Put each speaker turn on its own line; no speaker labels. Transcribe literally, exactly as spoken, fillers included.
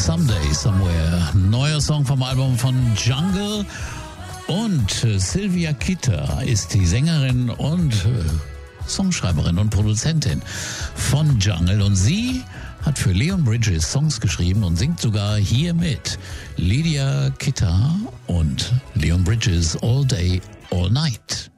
Someday, Somewhere. Neuer Song vom Album von Jungle. Und äh, Sylvia Kita ist die Sängerin und äh, Songschreiberin und Produzentin von Jungle. Und sie hat für Leon Bridges Songs geschrieben und singt sogar hier mit. Lydia Kita und Leon Bridges All Day, All Night.